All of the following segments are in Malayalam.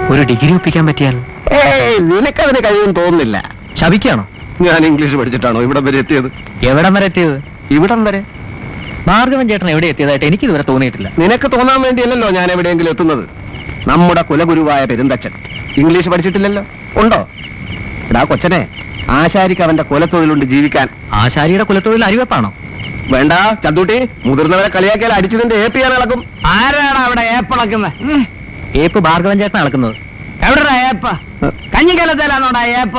ഒരു ഡിഗ്രി ഒപ്പിക്കാൻ പറ്റിയാൽ? നിനക്കതിന് കഴിവെന്ന് തോന്നുന്നില്ല. ശപിക്കാണോ? ഞാൻ ഇംഗ്ലീഷ് പഠിച്ചിട്ടാണോ ഇവിടം വരെ എത്തിയത്? എവിടം വരെ എത്തിയത്? ഇവിടം വരെ. ഭാർഗവൻ ചേട്ടൻ എവിടെ എത്തിയതായിട്ട് എനിക്ക് ഇതുവരെ തോന്നിയിട്ടില്ല. നിനക്ക് തോന്നാൻ വേണ്ടിയല്ലോ ഞാൻ എവിടെയെങ്കിലും എത്തുന്നത്. നമ്മുടെ കുലഗുരുവായ പെരുന്തച്ഛൻ ഇംഗ്ലീഷ് പഠിച്ചിട്ടില്ലല്ലോ. ഉണ്ടോ? എടാ കൊച്ചനെ, ആശാരിക്ക് അവന്റെ കുലത്തൊഴിലുണ്ട് ജീവിക്കാൻ. ആശാരിയുടെ കുലത്തൊഴിൽ അരിവെപ്പാണോ? വേണ്ട ചന്തൂട്ടി, മുതിർന്നവരെ കളിയാക്കിയാൽ അടിച്ചതിന്റെ ഏപ്പ് ചെയ്യാൻ ഇളക്കും. ആരാണ് അവിടെ ഏപ്പളക്കുന്നത്? ഏപ്പ് ഭാർഗവൻ ചേട്ടൻ അളക്കുന്നത്. എവിടെടാ ഏപ്പ്? കഞ്ഞിക്കലത്തിലാണോടാ ഏപ്പ്?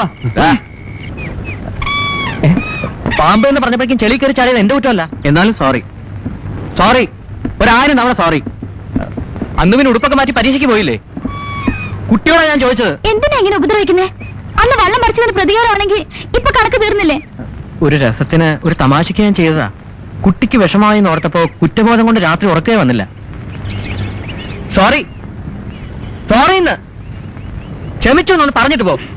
പാമ്പ് എന്ന് പറഞ്ഞപ്പോഴേക്കും ചെളി കയറി ചാടിയത് എന്റെ കുറ്റമല്ല. എന്നാലും സോറി. സോറി, 1000 തവണ സോറി. അന്ന് പിന്നെ ഉടുപ്പൊക്കെ മാറ്റി പരീക്ഷയ്ക്ക് പോയില്ലേ? കുട്ടിയോടാ ഞാൻ ചോദിച്ചത്. എന്തിനാ ഇങ്ങനെ ഉപദ്രവിക്കുന്നേ? അന്ന് വെള്ളം മറിച്ചതിന് പ്രതികാരമാണെങ്കിൽ ഇപ്പൊ കണക്ക് തീർന്നില്ലേ? ഒരു രസത്തിന്, ഒരു തമാശയ്ക്ക് ഞാൻ ചെയ്തതാ. കുട്ടിക്ക് വിഷമായി എന്ന് ഓർത്തപ്പോ കുറ്റബോധം കൊണ്ട് രാത്രി ഉറക്കേ വന്നില്ല. സോറി. സോറി എന്ന് ക്ഷമിച്ചു എന്നൊന്ന് പറഞ്ഞിട്ട് പോ.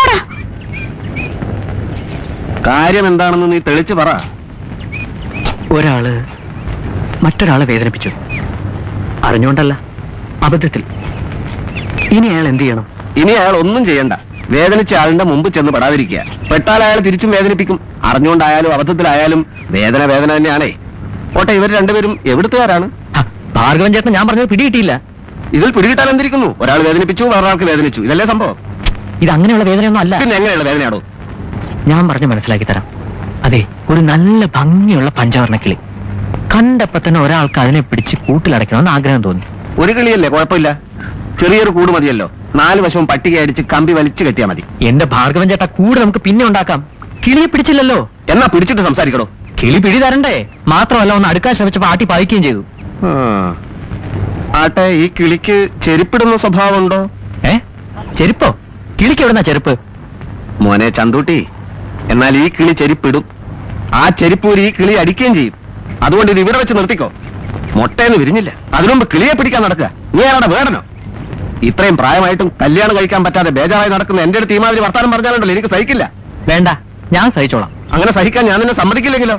കാര്യം എന്താണെന്ന് നീ തെളിച്ചു പറ. ഒരാള് മറ്റൊരാളെ വേദനിപ്പിച്ചു. അറിഞ്ഞുകൊണ്ടല്ല, അബദ്ധത്തിൽ. ഇനി അയാൾ എന്ത് ചെയ്യണം? ഇനി അയാൾ ഒന്നും ചെയ്യണ്ട. വേദനിച്ച ആളിന്റെ മുമ്പ് ചെന്ന് പെടാതിരിക്കുക. പെട്ടാൽ അയാൾ തിരിച്ചും വേദനിപ്പിക്കും. അറിഞ്ഞുകൊണ്ടായാലും അബദ്ധത്തിലായാലും വേദന വേദന തന്നെയാണേ. ഓട്ടെ, ഇവർ രണ്ടുപേരും എവിടുത്തുകാരാണ്? ഭാർഗവൻ ചേട്ടൻ ഞാൻ പറഞ്ഞത് പിടികിട്ടിയില്ല. ഇതിൽ പിടികിട്ടാൻ എന്തിരിക്കുന്നു? ഒരാൾ വേദനിപ്പിച്ചു, വേറൊരാൾക്ക് വേദനിച്ചു. ഇതല്ലേ സംഭവം? ഇത് അങ്ങനെയുള്ള വേദനയൊന്നും അല്ല. പിന്നെ എങ്ങനെയുള്ള വേദനയാണോ? ഞാൻ പറഞ്ഞ് മനസ്സിലാക്കി തരാം. അതെ, ഒരു നല്ല ഭംഗിയുള്ള പഞ്ചവർണ്ണക്കിളി കണ്ടപ്പോ തന്നെ ഒരാൾക്ക് അതിനെ പിടിച്ച് കൂട്ടിലടയ്ക്കണമെന്ന് ആഗ്രഹം തോന്നി. ഒരു കിളിയല്ലേ, കുഴപ്പമില്ല. ചെറിയൊരു കൂട് മതിയല്ലോ. 4 വശവും പട്ടിക അടിച്ച് കമ്പി വലിച്ചു കെട്ടിയാൽ മതി. എന്റെ ഭാർഗവൻ ചേട്ടാ, കൂട് നമുക്ക് പിന്നെ ഉണ്ടാക്കാം. കിളിയെ പിടിച്ചില്ലല്ലോ. എന്നാ പിടിച്ചിട്ട് സംസാരിക്കണോ? കിളി പിടി തരണ്ടേ? മാത്രമല്ല, ഒന്ന് അടുക്കാൻ ശ്രമിച്ചപ്പോ ആട്ടി പായിക്കുകയും ചെയ്തു. ആട്ടെ, ഈ കിളിക്ക് ചെരുപ്പിടുന്ന സ്വഭാവമുണ്ടോ? ചെരുപ്പോ? കിളിക്ക് എവിടുന്നാ ചെരുപ്പ്? മോനെ ചന്തൂട്ടി, എന്നാൽ ഈ കിളി ചെരുപ്പിടും. ആ ചെരുപ്പൂരി ഈ കിളി അടിക്കുകയും ചെയ്യും. അതുകൊണ്ട് ഇത് ഇവിടെ വെച്ച് നിർത്തിക്കോ. മുട്ടയെന്ന് വിരിഞ്ഞില്ല, അതിനുമുമ്പ് കിളിയെ പിടിക്കാൻ നടക്കുക. നീ ആരുടെ വേടനോ? ഇത്രയും പ്രായമായിട്ടും കല്യാണം കഴിക്കാൻ പറ്റാതെ ബേജാറായി നടക്കുന്ന എന്റെ അടുത്ത് ഈ മാതിരി വർത്താനം പറഞ്ഞാലുണ്ടല്ലോ, എനിക്ക് സഹിക്കില്ല. വേണ്ട, ഞാൻ സഹിച്ചോളാം. അങ്ങനെ സഹിക്കാൻ ഞാൻ നിന്നെ സമ്മതിക്കില്ലെങ്കിലോ?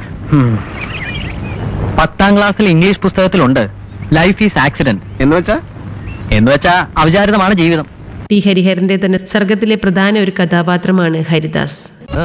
10ാം ക്ലാസ്സിൽ ഇംഗ്ലീഷ് പുസ്തകത്തിലുണ്ട് ലൈഫ് ഈസ് ആക്സിഡന്റ് എന്ന് വെച്ചാ അവിചാരിതമാണ് ജീവിതം. ടി ഹരിഹരന്റെ തന്നെ സർഗത്തിലെ പ്രധാന ഒരു കഥാപാത്രമാണ് ഹരിദാസ്.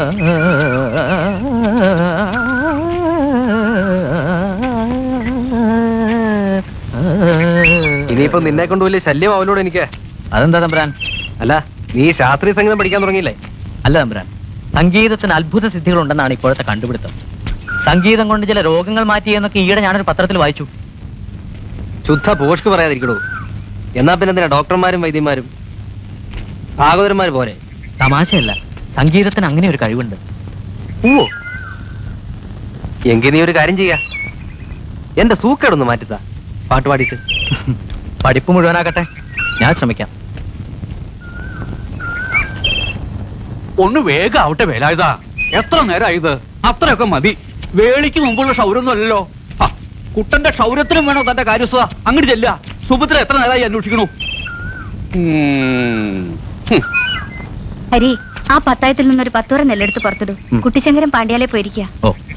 ഇനിയിപ്പോ നിന്നെ കൊണ്ട് വലിയ ശല്യം അവനോട് എനിക്ക്. അതെന്താ തമ്പുരാൻ? അല്ല, നീ ശാസ്ത്രീയ സംഗീതം പഠിക്കാൻ തുടങ്ങിയില്ലേ? അല്ല തമ്പുരാൻ, സംഗീതത്തിന് അത്ഭുത സിദ്ധികളുണ്ടെന്നാണ് ഇപ്പോഴത്തെ കണ്ടുപിടുത്തം. സംഗീതം കൊണ്ട് ചില രോഗങ്ങൾ മാറ്റിയെന്നൊക്കെ ഈയിടെ ഞാനൊരു പത്രത്തിൽ വായിച്ചു. ശുദ്ധ പോഷ്ക്ക് പറയാതിരിക്കണോ. എന്നാ പിന്നെ എന്തിനാ ഡോക്ടർമാരും വൈദ്യന്മാരും ഭാഗവതന്മാര് പോരെ? തമാശയല്ല, സംഗീതത്തിന് അങ്ങനെ ഒരു കഴിവുണ്ട്. ഓ, എങ്കിൽ നീ ഒരു കാര്യം ചെയ്യാ, എന്റെ സൂക്കേടൊന്ന് മാറ്റിത്താ, പാട്ട് പാടിയിട്ട്. പഠിപ്പ് മുഴുവനാകട്ടെ, ഞാൻ ശ്രമിക്കാം. ഒന്ന് വേഗം ആവട്ടെ വേലായുധാ. എത്ര നേരമായത്? അത്രയൊക്കെ മതി. വേളിക്ക് മുമ്പുള്ള ക്ഷൗരൊന്നും അല്ലല്ലോ. കുട്ടന്റെ ക്ഷൗരത്തിനും വേണോ തന്റെ കാര്യസ്ഥ? അങ്ങോട്ട് ചെല്ല. സുഭദ്ര എത്ര നേരമായി അന്വേഷിക്കണു. ഹരി, ആ പത്തായത്തിൽ നിന്നൊരു 10 നെല്ലെടുത്ത് പുറത്തിടൂ. കുട്ടിശങ്കരൻ പാണ്ഡ്യാലേ പോയിരിക്കുക. ഓ.